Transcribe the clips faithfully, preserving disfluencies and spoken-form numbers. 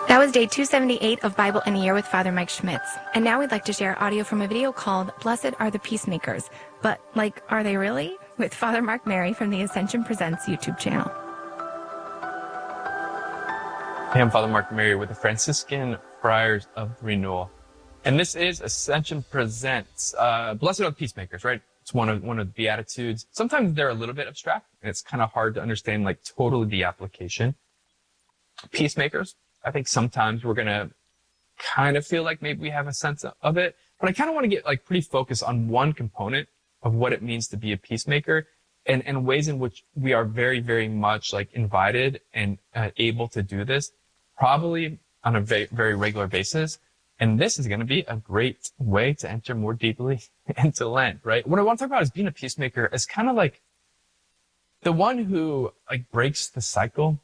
That was day two seventy-eight of Bible in a Year with Father Mike Schmitz. And now we'd like to share audio from a video called Blessed Are the Peacemakers. But, like, are they really? With Father Mark Mary from the Ascension Presents YouTube channel. Hey, I'm Father Mark Mary with the Franciscan Friars of Renewal. And this is Ascension Presents, uh, Blessed Are the Peacemakers, right? It's one of, one of the Beatitudes. Sometimes they're a little bit abstract, and it's kind of hard to understand, like, totally the application. Peacemakers, I think sometimes we're going to kind of feel like maybe we have a sense of it, but I kind of want to get, like, pretty focused on one component of what it means to be a peacemaker and, and ways in which we are very, very much, like, invited and uh, able to do this, probably on a very, very regular basis. And this is going to be a great way to enter more deeply into Lent, right? What I want to talk about is being a peacemaker as kind of like the one who, like, breaks the cycle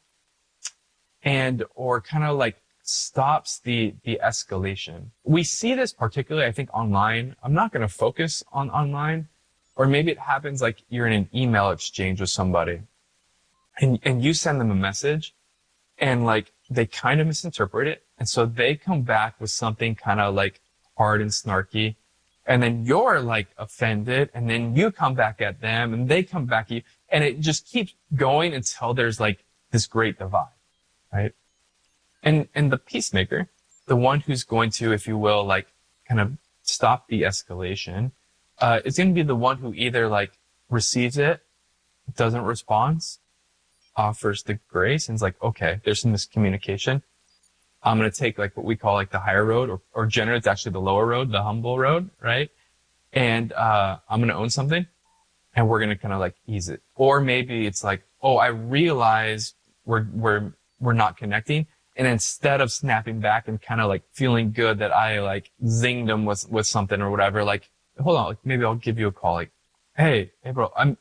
and, or kind of like stops the, the escalation. We see this particularly, I think, online. I'm not going to focus on online, or maybe it happens like you're in an email exchange with somebody and, and you send them a message and, like, they kind of misinterpret it. And so they come back with something kind of like hard and snarky. And then you're, like, offended. And then you come back at them and they come back at you. And it just keeps going until there's, like, this great divide, right? And, and the peacemaker, the one who's going to, if you will, like, kind of stop the escalation, uh, is going to be the one who either, like, receives it, doesn't respond, offers the grace, and is like, okay, there's some miscommunication. I'm going to take, like, what we call, like, the higher road, or, or generally it's actually the lower road, the humble road, right? And, uh, I'm going to own something and we're going to kind of, like, ease it. Or maybe it's like, oh, I realize we're, we're, we're not connecting. And instead of snapping back and kind of, like, feeling good that I, like, zinged them with, with something or whatever, like, hold on, like, maybe I'll give you a call. Like, hey, hey, bro, I'm,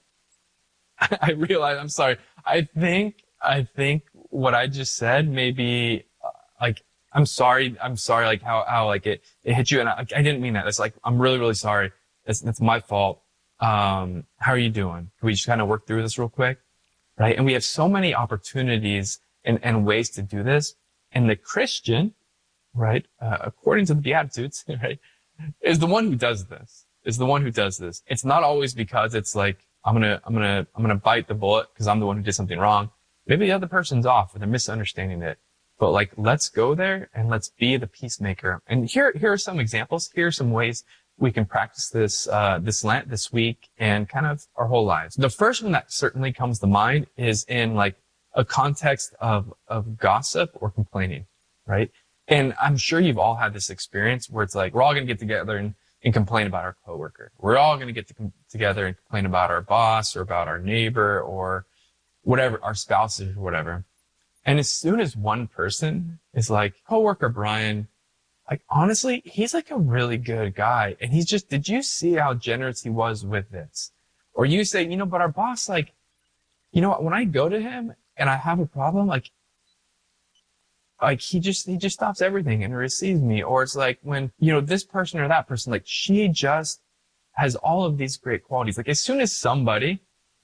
I realize, I'm sorry. I think, I think what I just said, maybe, uh, like, I'm sorry, I'm sorry, like, how, how, like, it, it hit you. And I, I didn't mean that. It's like, I'm really, really sorry. That's, that's my fault. Um, how are you doing? Can we just kind of work through this real quick? Right? And we have so many opportunities and, and ways to do this. And the Christian, right, uh, according to the Beatitudes, right, is the one who does this, is the one who does this. It's not always because it's like, I'm gonna, I'm gonna, I'm gonna bite the bullet because I'm the one who did something wrong. Maybe the other person's off or they're misunderstanding it. But, like, let's go there and let's be the peacemaker. And here, here are some examples. Here are some ways we can practice this, uh, this Lent, this week, and kind of our whole lives. The first one that certainly comes to mind is in, like, a context of, of gossip or complaining, right? And I'm sure you've all had this experience where it's like, we're all going to get together and, and complain about our coworker. We're all going to get to com- together and complain about our boss or about our neighbor or whatever, our spouses or whatever. And as soon as one person is like, coworker Brian, like, honestly, he's, like, a really good guy. And he's just, did you see how generous he was with this? Or you say, you know, but our boss, like, you know what, when I go to him and I have a problem, like, like, he just, he just stops everything and receives me. Or it's like when, you know, this person or that person, like, she just has all of these great qualities. Like, as soon as somebody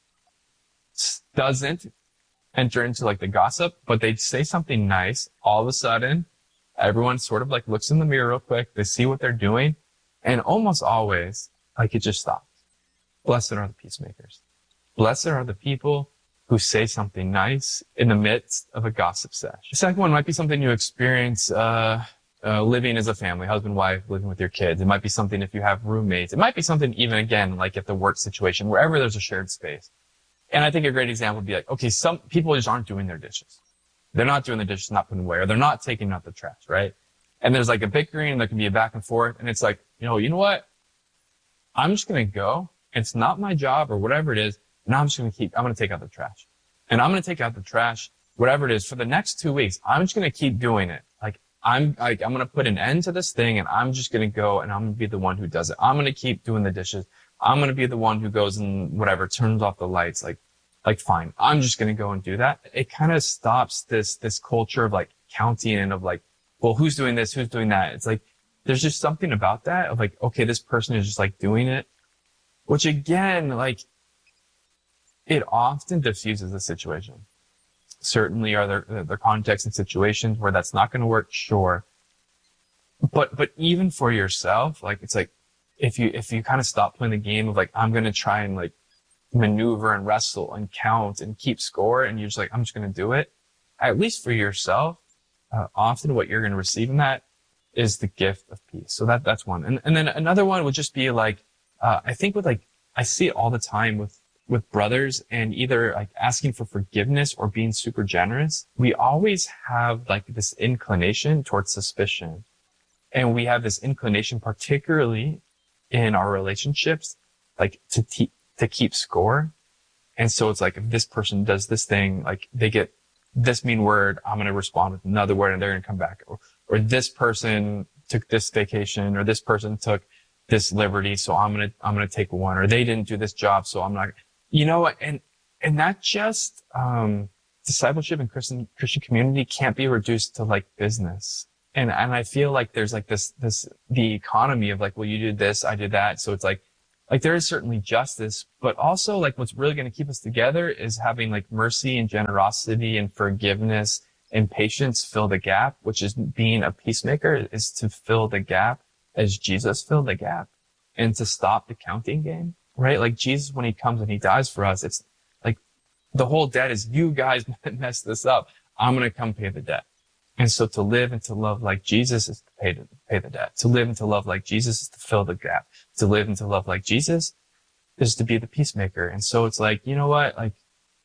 doesn't enter into, like, the gossip, but they say something nice, all of a sudden, everyone sort of, like, looks in the mirror real quick. They see what they're doing. And almost always, like, it just stops. Blessed are the peacemakers. Blessed are the people who say something nice in the midst of a gossip sesh. The second one might be something you experience, uh, uh, living as a family, husband, wife, living with your kids. It might be something if you have roommates. It might be something even, again, like at the work situation, wherever there's a shared space. And I think a great example would be like, okay, some people just aren't doing their dishes. They're not doing the dishes, not putting away, or they're not taking out the trash, right? And there's, like, a bickering, there can be a back and forth, and it's like, you know, you know what? I'm just gonna go. It's not my job or whatever it is. And I'm just going to keep, I'm going to take out the trash. And I'm going to take out the trash, whatever it is, for the next two weeks. I'm just going to keep doing it. Like, I'm, like, I'm going to put an end to this thing and I'm just going to go and I'm going to be the one who does it. I'm going to keep doing the dishes. I'm going to be the one who goes and whatever, turns off the lights. Like, like, fine. I'm just going to go and do that. It kind of stops this, this culture of, like, counting and of, like, well, who's doing this? Who's doing that? It's like, there's just something about that of, like, okay, this person is just, like, doing it, which again, like, it often diffuses the situation. Certainly are there, there contexts and situations where that's not going to work? Sure. But, but even for yourself, like, it's like, if you, if you kind of stop playing the game of like, I'm going to try and like maneuver and wrestle and count and keep score, and you're just like, I'm just going to do it. At least for yourself, uh, often what you're going to receive in that is the gift of peace. So that, that's one. And, and then another one would just be like, uh, I think with like, I see it all the time with, with brothers, and either like asking for forgiveness or being super generous. We always have like this inclination towards suspicion. And we have this inclination, particularly in our relationships, like to, te- to keep score. And so it's like, if this person does this thing, like they get this mean word, I'm going to respond with another word and they're going to come back. Or, or this person took this vacation, or this person took this liberty, so I'm going to, I'm going to take one, or they didn't do this job, so I'm not, you know, and, and that just, um, discipleship in Christian, Christian community can't be reduced to like business. And, and I feel like there's like this, this, the economy of like, well, you did this, I did that. So it's like, like there is certainly justice, but also like what's really going to keep us together is having like mercy and generosity and forgiveness and patience fill the gap, which is being a peacemaker, is to fill the gap as Jesus filled the gap, and to stop the counting game, right? Like Jesus, when he comes and he dies for us, it's like the whole debt is, you guys messed this up. I'm going to come pay the debt. And so to live and to love like Jesus is to pay, to pay the debt. To live and to love like Jesus is to fill the gap. To live and to love like Jesus is to be the peacemaker. And so it's like, you know what? Like,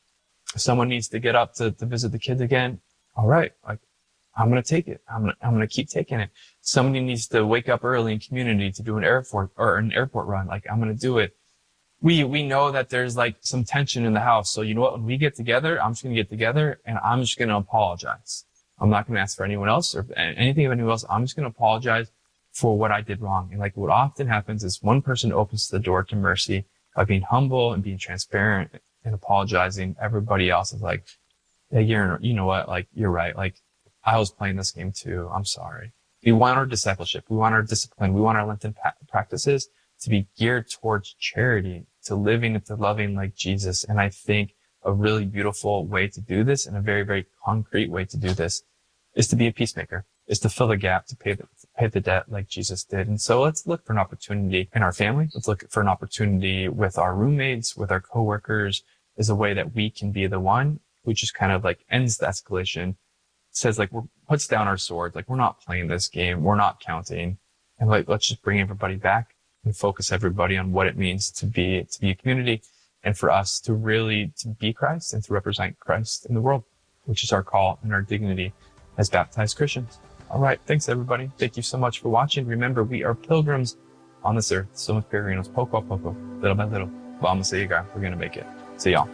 someone needs to get up to, to visit the kids again. All right. Like, I'm going to take it. I'm going to, I'm going to keep taking it. Somebody needs to wake up early in community to do an airport or an airport run. Like, I'm going to do it. We, we know that there's like some tension in the house. So you know what? When we get together, I'm just going to get together and I'm just going to apologize. I'm not going to ask for anyone else or anything of anyone else. I'm just going to apologize for what I did wrong. And like what often happens is one person opens the door to mercy by being humble and being transparent and apologizing. Everybody else is like, yeah, you're, you know what? Like, you're right. Like, I was playing this game too. I'm sorry. We want our discipleship. We want our discipline. We want our Lenten pa- practices to be geared towards charity, to living and to loving like Jesus. And I think a really beautiful way to do this, and a very, very concrete way to do this, is to be a peacemaker, is to fill the gap, to pay the, to pay the debt like Jesus did. And so let's look for an opportunity in our family. Let's look for an opportunity with our roommates, with our coworkers, as a way that we can be the one who just kind of like ends the escalation, says like, we're, puts down our swords, like we're not playing this game, we're not counting, and like, let's just bring everybody back and focus everybody on what it means to be, to be a community, and for us to really, to be Christ and to represent Christ in the world, which is our call and our dignity as baptized Christians. All right. Thanks, everybody. Thank you so much for watching. Remember, we are pilgrims on this earth. Somos peregrinos, poco a poco, little by little. Vamos a llegar. We're going to make it. See y'all.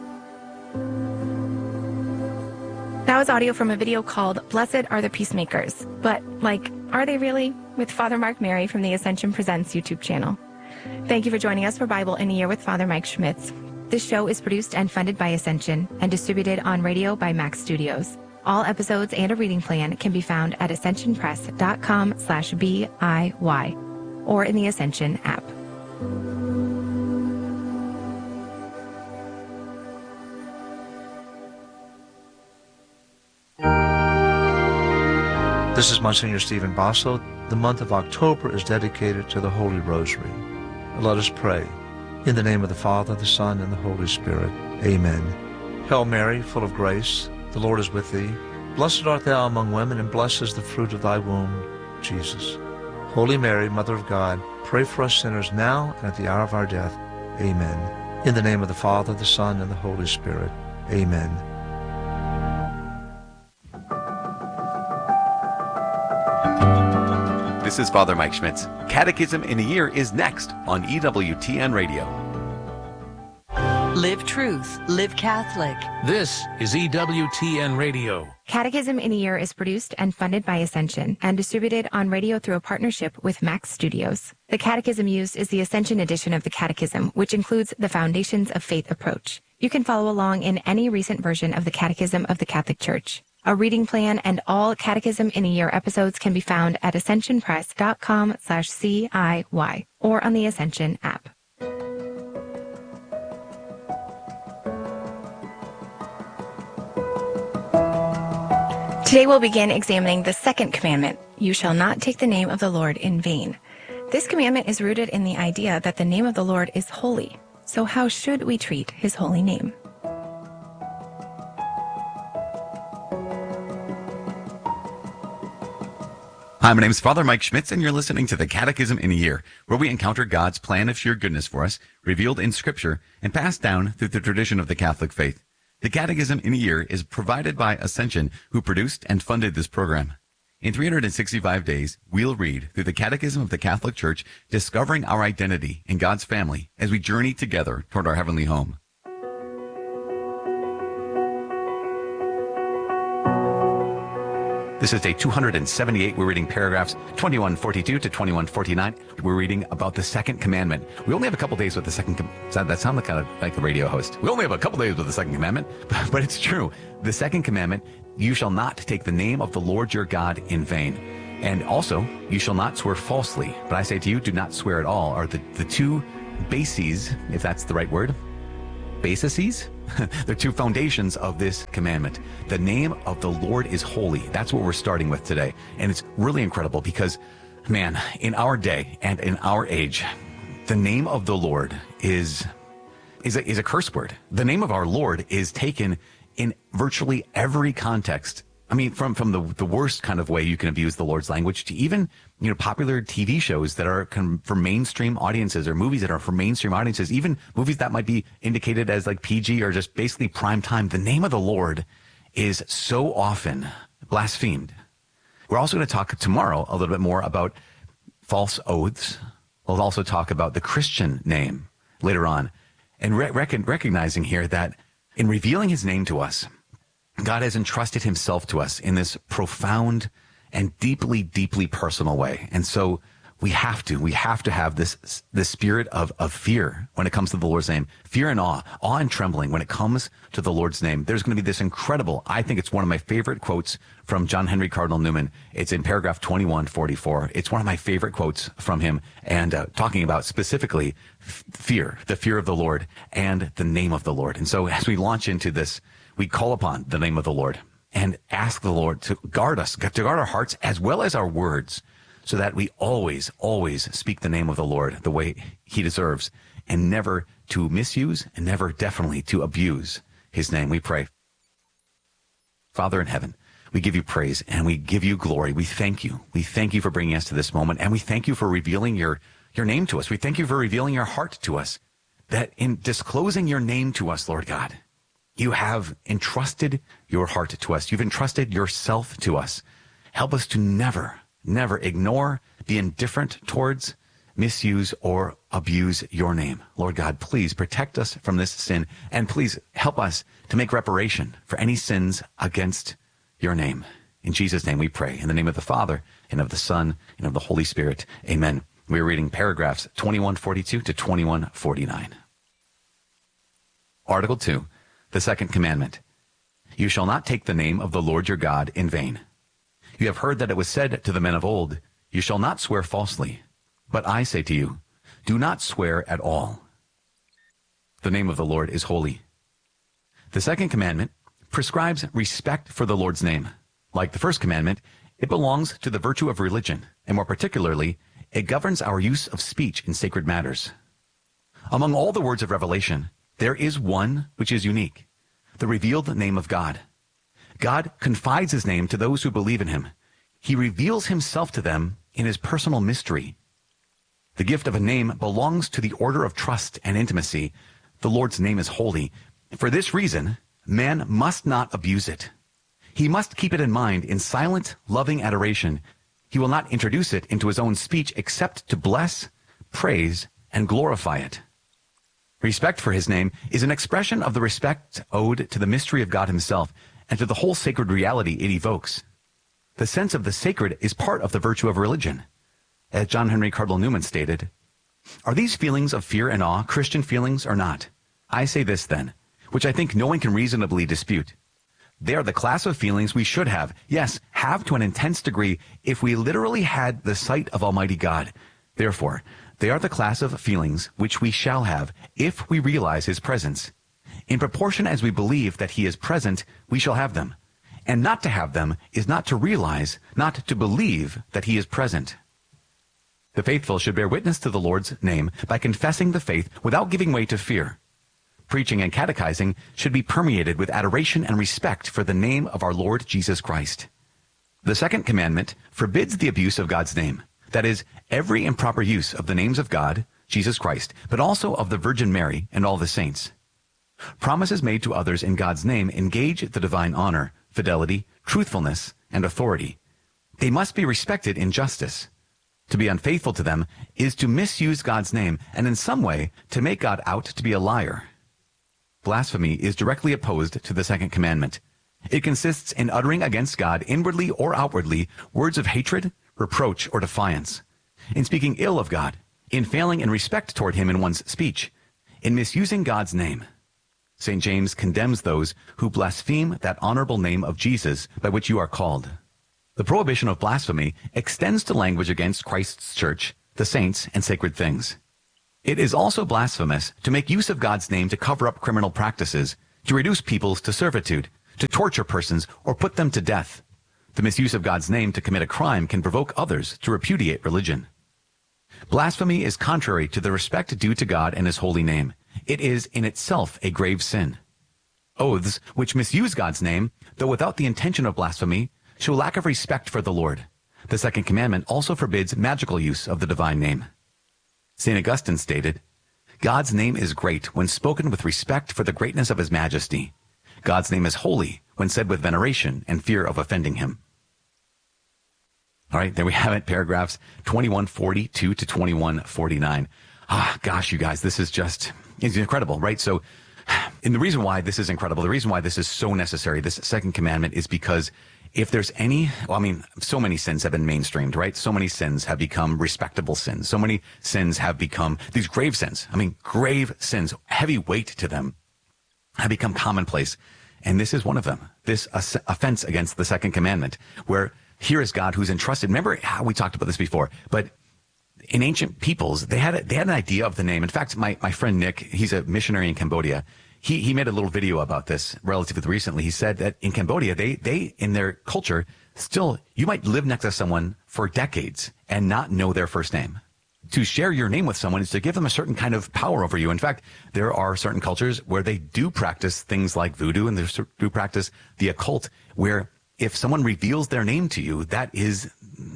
That was audio from a video called Blessed Are the Peacemakers. But, like, are they really? With Father Mark Mary from the Ascension Presents YouTube channel. Thank you for joining us for Bible in a Year with Father Mike Schmitz. This show is produced and funded by Ascension and distributed on radio by Max Studios. All episodes and a reading plan can be found at ascensionpress.com slash B-I-Y or in the Ascension app. This is Monsignor Stephen Basso. The month of October is dedicated to the Holy Rosary. Let us pray. In the name of the Father, the Son, and the Holy Spirit. Amen. Hail Mary, full of grace, the Lord is with thee. Blessed art thou among women, and blessed is the fruit of thy womb, Jesus. Holy Mary, Mother of God, pray for us sinners now and at the hour of our death. Amen. In the name of the Father, the Son, and the Holy Spirit. Amen. This is Father Mike Schmitz. Catechism in a Year is next on E W T N Radio. Live truth, live Catholic. This is E W T N Radio. Catechism in a Year is produced and funded by Ascension and distributed on radio through a partnership with Max Studios. The catechism used is the Ascension edition of the Catechism, which includes the Foundations of Faith approach. You can follow along in any recent version of the Catechism of the Catholic Church. A reading plan and all Catechism in a Year episodes can be found at ascensionpress.com slash C-I-Y or on the Ascension app. Today we'll begin examining the second commandment, you shall not take the name of the Lord in vain. This commandment is rooted in the idea that the name of the Lord is holy. So how should we treat his holy name? Hi, my name is Father Mike Schmitz, and you're listening to the Catechism in a Year, where we encounter God's plan of sheer goodness for us, revealed in Scripture, and passed down through the tradition of the Catholic faith. The Catechism in a Year is provided by Ascension, who produced and funded this program. In three hundred sixty-five days, we'll read through the Catechism of the Catholic Church, discovering our identity in God's family as we journey together toward our heavenly home. This is day two hundred seventy-eight. We're reading paragraphs twenty-one forty-two to twenty-one forty-nine. We're reading about the second commandment. We only have a couple days with the second commandment. That sounds kind of like the radio host. We only have a couple days with the second commandment, but it's true. The second commandment, you shall not take the name of the Lord your God in vain. And also, you shall not swear falsely. But I say to you, do not swear at all, are the, the two bases, if that's the right word, bases? The two foundations of this commandment. The name of the Lord is holy. That's what we're starting with today. And it's really incredible because, man, in our day and in our age, the name of the Lord is, is, a, is a curse word. The name of our Lord is taken in virtually every context. I mean, from, from the, the worst kind of way you can abuse the Lord's language to even, you know, popular T V shows that are kind of for mainstream audiences or movies that are for mainstream audiences, even movies that might be indicated as like P G or just basically prime time. The name of the Lord is so often blasphemed. We're also going to talk tomorrow a little bit more about false oaths. We'll also talk about the Christian name later on, and re- rec- recognizing here that in revealing his name to us, God has entrusted himself to us in this profound and deeply, deeply personal way. And so we have to, we have to have this, this spirit of, of fear when it comes to the Lord's name, fear and awe, awe and trembling when it comes to the Lord's name. There's going to be this incredible, I think it's one of my favorite quotes from John Henry Cardinal Newman. It's in paragraph twenty-one forty-four. It's one of my favorite quotes from him, and uh, talking about specifically f- fear, the fear of the Lord and the name of the Lord. And so as we launch into this, we call upon the name of the Lord and ask the Lord to guard us, to guard our hearts as well as our words, so that we always, always speak the name of the Lord the way he deserves, and never to misuse and never definitely to abuse his name. We pray. Father in heaven, we give you praise and we give you glory. We thank you. We thank you for bringing us to this moment, and we thank you for revealing your, your name to us. We thank you for revealing your heart to us, that in disclosing your name to us, Lord God, you have entrusted your heart to us. You've entrusted yourself to us. Help us to never, never ignore, be indifferent towards, misuse, or abuse your name. Lord God, please protect us from this sin, and please help us to make reparation for any sins against your name. In Jesus' name we pray. In the name of the Father, and of the Son, and of the Holy Spirit. Amen. We're reading paragraphs twenty-one forty-two to twenty-one forty-nine. Article two. The second commandment, you shall not take the name of the Lord your God in vain. You have heard that it was said to the men of old, you shall not swear falsely. But I say to you, do not swear at all. The name of the Lord is holy. The second commandment prescribes respect for the Lord's name. Like the first commandment, it belongs to the virtue of religion, and more particularly, it governs our use of speech in sacred matters. Among all the words of revelation, there is one which is unique, the revealed name of God. God confides his name to those who believe in him. He reveals himself to them in his personal mystery. The gift of a name belongs to the order of trust and intimacy. The Lord's name is holy. For this reason, man must not abuse it. He must keep it in mind in silent, loving adoration. He will not introduce it into his own speech except to bless, praise, and glorify it. Respect for his name is an expression of the respect owed to the mystery of God himself and to the whole sacred reality it evokes. The sense of the sacred is part of the virtue of religion. As John Henry Cardinal Newman stated, are these feelings of fear and awe Christian feelings or not? I say this then, which I think no one can reasonably dispute. They are the class of feelings we should have, yes, have to an intense degree if we literally had the sight of Almighty God. Therefore, they are the class of feelings which we shall have if we realize his presence. In proportion as we believe that he is present, we shall have them. And not to have them is not to realize, not to believe that he is present. The faithful should bear witness to the Lord's name by confessing the faith without giving way to fear. Preaching and catechizing should be permeated with adoration and respect for the name of our Lord Jesus Christ. The second commandment forbids the abuse of God's name. That is, every improper use of the names of God, Jesus Christ, but also of the Virgin Mary and all the saints. Promises made to others in God's name engage the divine honor, fidelity, truthfulness, and authority. They must be respected in justice. To be unfaithful to them is to misuse God's name and in some way to make God out to be a liar. Blasphemy is directly opposed to the second commandment. It consists in uttering against God inwardly or outwardly words of hatred, reproach, or defiance, in speaking ill of God, in failing in respect toward him in one's speech, in misusing God's name. Saint James condemns those who blaspheme that honorable name of Jesus by which you are called. The prohibition of blasphemy extends to language against Christ's church, the saints, and sacred things. It is also blasphemous to make use of God's name to cover up criminal practices, to reduce peoples to servitude, to torture persons, or put them to death. The misuse of God's name to commit a crime can provoke others to repudiate religion. Blasphemy is contrary to the respect due to God and his holy name. It is in itself a grave sin. Oaths which misuse God's name, though without the intention of blasphemy, show lack of respect for the Lord. The second commandment also forbids magical use of the divine name. Saint Augustine stated, God's name is great when spoken with respect for the greatness of his majesty. God's name is holy when said with veneration and fear of offending him. All right, there we have it, paragraphs twenty-one forty-two to twenty-one forty-nine. Ah, gosh, you guys, this is just, it's incredible, right? So, and the reason why this is incredible, the reason why this is so necessary, this second commandment, is because if there's any, well, I mean, so many sins have been mainstreamed, right? So many sins have become respectable sins. So many sins have become these grave sins. I mean, grave sins, heavy weight to them, have become commonplace. And this is one of them, this offense against the second commandment, where here is God who's entrusted. Remember how we talked about this before, but in ancient peoples, they had a, they had an idea of the name. In fact, my, my friend Nick, he's a missionary in Cambodia. He, he made a little video about this relatively recently. He said that in Cambodia, they, they, in their culture, still, you might live next to someone for decades and not know their first name. To share your name with someone is to give them a certain kind of power over you. In fact, there are certain cultures where they do practice things like voodoo, and they do practice the occult, where if someone reveals their name to you, that is,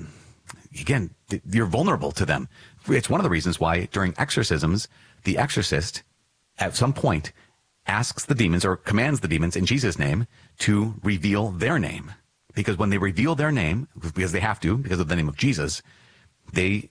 again, you're vulnerable to them. It's one of the reasons why during exorcisms, the exorcist, at some point, asks the demons or commands the demons in Jesus' name to reveal their name. Because when they reveal their name, because they have to, because of the name of Jesus, they,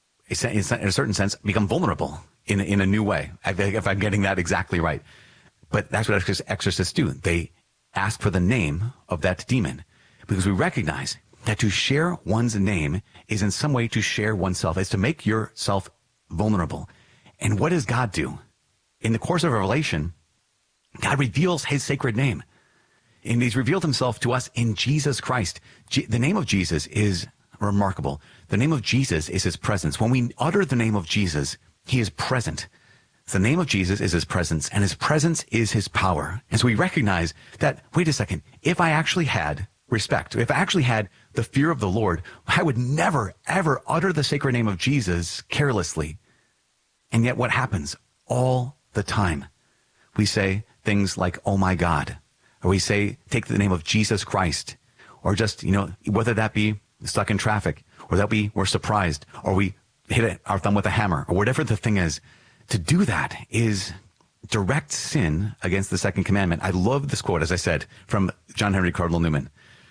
in a certain sense, become vulnerable in, in a new way, if I'm getting that exactly right. But that's what exorcists do. They ask for the name of that demon, because we recognize that to share one's name is in some way to share oneself, is to make yourself vulnerable. And what does God do? In the course of Revelation, God reveals his sacred name. And he's revealed himself to us in Jesus Christ. G- the name of Jesus is remarkable. The name of Jesus is his presence. When we utter the name of Jesus, he is present. The name of Jesus is his presence, and his presence is his power. And so we recognize that, wait a second, if I actually had respect, if I actually had the fear of the Lord, I would never, ever utter the sacred name of Jesus carelessly. And yet what happens all the time? We say things like, oh my God, or we say, take the name of Jesus Christ, or just, you know, whether that be stuck in traffic, or that be we're surprised, or we hit it, our thumb with a hammer, or whatever the thing is. To do that is direct sin against the second commandment. I love this quote, as I said, from John Henry Cardinal Newman.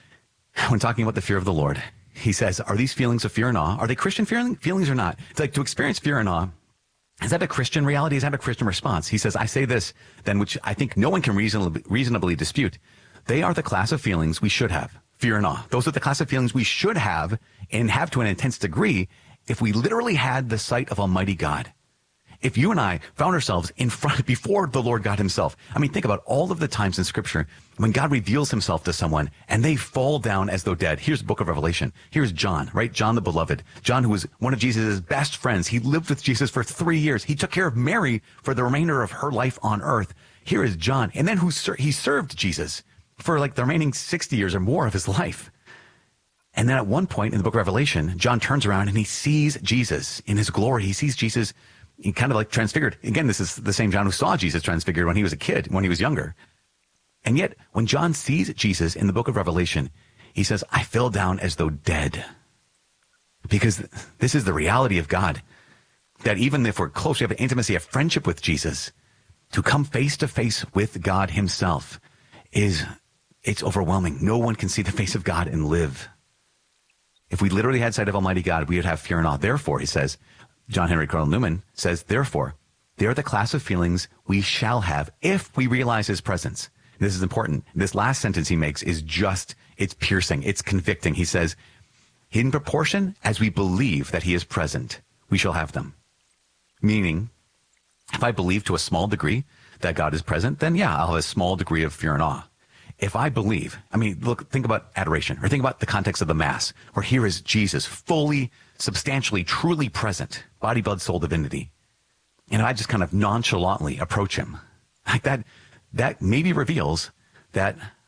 When talking about the fear of the Lord, he says, are these feelings of fear and awe, are they Christian feeling, feelings or not? It's like, to experience fear and awe, is that a Christian reality? Is that a Christian response? He says, I say this, then, which I think no one can reasonably, reasonably dispute. They are the class of feelings we should have, fear and awe. Those are the class of feelings we should have, and have to an intense degree, if we literally had the sight of Almighty God. If you and I found ourselves in front, before the Lord God himself, I mean, think about all of the times in Scripture when God reveals himself to someone and they fall down as though dead. Here's the book of Revelation. Here's John, right? John the beloved. John, who was one of Jesus' best friends. He lived with Jesus for three years. He took care of Mary for the remainder of her life on earth. Here is John. And then who ser- he served Jesus. for like the remaining sixty years or more of his life. And then at one point in the book of Revelation, John turns around and he sees Jesus in his glory. He sees Jesus kind of like transfigured. Again, this is the same John who saw Jesus transfigured when he was a kid, when he was younger. And yet, when John sees Jesus in the book of Revelation, he says, I fell down as though dead. Because this is the reality of God, that even if we're close, we have an intimacy, a friendship with Jesus, to come face to face with God himself is, it's overwhelming. No one can see the face of God and live. If we literally had sight of Almighty God, we would have fear and awe. Therefore, he says, John Henry Carl Newman says, therefore, they're the class of feelings we shall have if we realize his presence. This is important. This last sentence he makes is just, it's piercing, it's convicting. He says, in proportion as we believe that he is present, we shall have them. Meaning, if I believe to a small degree that God is present, then yeah, I'll have a small degree of fear and awe. If I believe, I mean, look, think about adoration, or think about the context of the Mass, where here is Jesus fully, substantially, truly present, body, blood, soul, divinity. And I just kind of nonchalantly approach him. Like that, that maybe reveals that